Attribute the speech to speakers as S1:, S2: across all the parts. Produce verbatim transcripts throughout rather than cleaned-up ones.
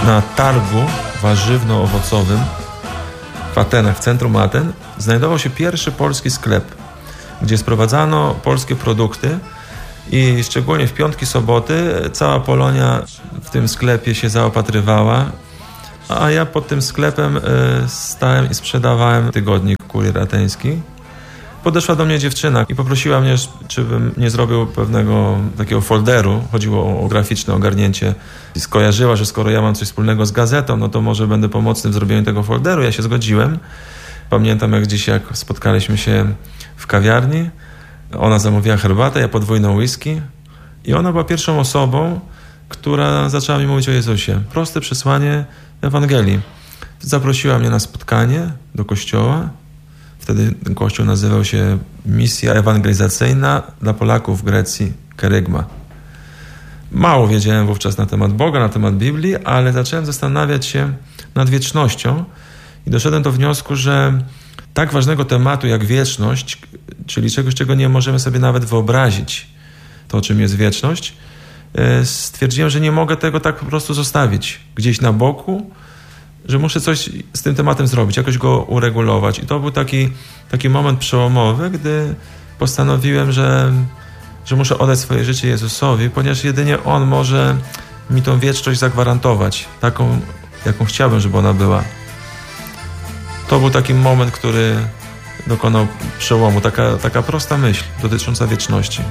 S1: na targu warzywno-owocowym w Atenach, w centrum Aten, znajdował się pierwszy polski sklep, gdzie sprowadzano polskie produkty i szczególnie w piątki, soboty cała Polonia w tym sklepie się zaopatrywała, a ja pod tym sklepem y, stałem i sprzedawałem tygodnik Kurier Ateński. Podeszła do mnie dziewczyna i poprosiła mnie, czy bym nie zrobił pewnego takiego folderu. Chodziło o, o graficzne ogarnięcie. I skojarzyła, że skoro ja mam coś wspólnego z gazetą, no to może będę pomocny w zrobieniu tego folderu. Ja się zgodziłem. Pamiętam, jak dziś, jak spotkaliśmy się w kawiarni. Ona zamówiła herbatę, ja podwójną whisky. I ona była pierwszą osobą, która zaczęła mi mówić o Jezusie. Proste przesłanie Ewangelii. Zaprosiła mnie na spotkanie do kościoła. Wtedy ten kościół nazywał się Misja Ewangelizacyjna dla Polaków w Grecji, Kerygma. Mało wiedziałem wówczas na temat Boga, na temat Biblii, ale zacząłem zastanawiać się nad wiecznością i doszedłem do wniosku, że tak ważnego tematu jak wieczność, czyli czegoś, czego nie możemy sobie nawet wyobrazić, to czym jest wieczność, stwierdziłem, że nie mogę tego tak po prostu zostawić gdzieś na boku, że muszę coś z tym tematem zrobić, jakoś go uregulować. I to był taki, taki moment przełomowy, gdy postanowiłem, że, że muszę oddać swoje życie Jezusowi, ponieważ jedynie On może mi tą wieczność zagwarantować, taką, jaką chciałbym, żeby ona była. To był taki moment, który dokonał przełomu, taka, taka prosta myśl dotycząca wieczności.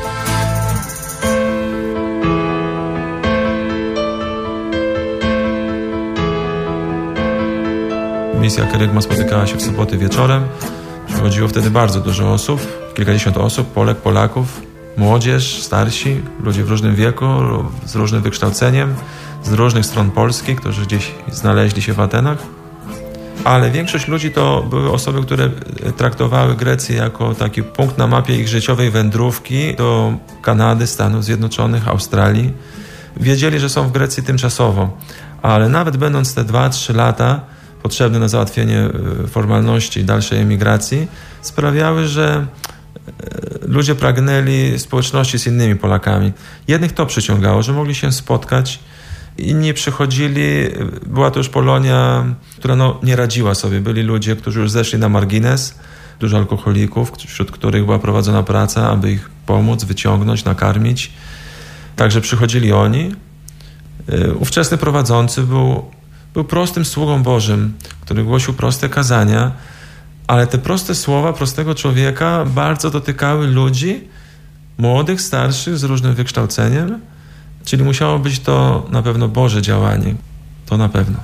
S1: Misja Kerygma spotykała się w soboty wieczorem. Przychodziło wtedy bardzo dużo osób, kilkadziesiąt osób, Polek, Polaków, młodzież, starsi, ludzie w różnym wieku, z różnym wykształceniem, z różnych stron Polski, którzy gdzieś znaleźli się w Atenach. Ale większość ludzi to były osoby, które traktowały Grecję jako taki punkt na mapie ich życiowej wędrówki do Kanady, Stanów Zjednoczonych, Australii. Wiedzieli, że są w Grecji tymczasowo, ale nawet będąc te dwa trzy lata potrzebne na załatwienie formalności dalszej emigracji, sprawiały, że ludzie pragnęli społeczności z innymi Polakami. Jednych to przyciągało, że mogli się spotkać, inni przychodzili, była to już Polonia, która no, nie radziła sobie. Byli ludzie, którzy już zeszli na margines, dużo alkoholików, wśród których była prowadzona praca, aby ich pomóc, wyciągnąć, nakarmić. Także przychodzili oni. Ówczesny prowadzący był Był prostym sługą Bożym, który głosił proste kazania, ale te proste słowa prostego człowieka bardzo dotykały ludzi, młodych, starszych, z różnym wykształceniem, czyli musiało być to na pewno Boże działanie. To na pewno.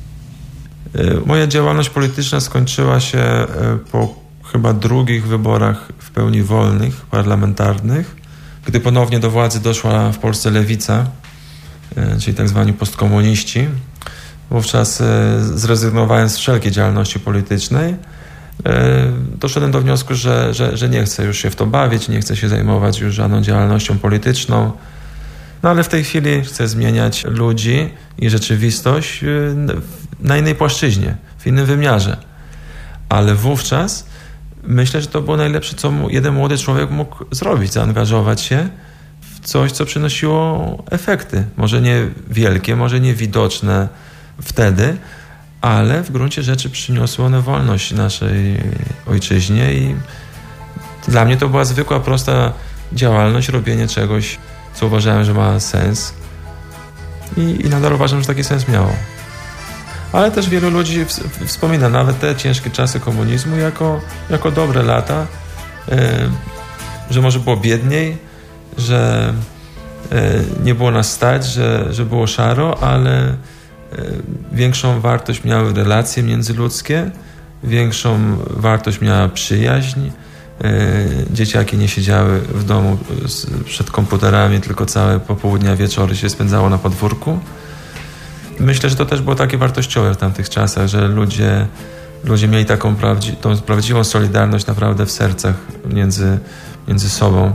S1: Moja działalność polityczna skończyła się po chyba drugich wyborach w pełni wolnych, parlamentarnych, gdy ponownie do władzy doszła w Polsce lewica, czyli tak zwani postkomuniści. Wówczas zrezygnowałem z wszelkiej działalności politycznej. Doszedłem do wniosku, że, że, że nie chcę już się w to bawić, nie chcę się zajmować już żadną działalnością polityczną. No ale w tej chwili chcę zmieniać ludzi i rzeczywistość na innej płaszczyźnie, w innym wymiarze. Ale wówczas myślę, że to było najlepsze, co jeden młody człowiek mógł zrobić, zaangażować się w coś, co przynosiło efekty. Może nie wielkie, może nie widoczne wtedy, ale w gruncie rzeczy przyniosły one wolność naszej ojczyźnie i dla mnie to była zwykła, prosta działalność, robienie czegoś, co uważałem, że ma sens i, i nadal uważam, że taki sens miało. Ale też wielu ludzi w, wspomina nawet te ciężkie czasy komunizmu jako, jako dobre lata, yy, że może było biedniej, że yy, nie było nas stać, że, że było szaro, ale większą wartość miały relacje międzyludzkie, większą wartość miała przyjaźń. Dzieciaki nie siedziały w domu przed komputerami, tylko całe popołudnia, wieczory się spędzało na podwórku. Myślę, że to też było takie wartościowe w tamtych czasach, że ludzie, ludzie mieli taką prawdzi- tą prawdziwą solidarność naprawdę w sercach między, między sobą.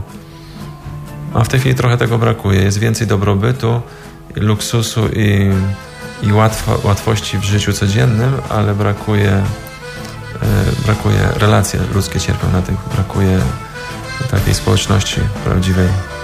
S1: A w tej chwili trochę tego brakuje. Jest więcej dobrobytu, luksusu i i łatwo, łatwości w życiu codziennym, ale brakuje, e, brakuje relacje ludzkie cierpią na tym, brakuje takiej społeczności prawdziwej.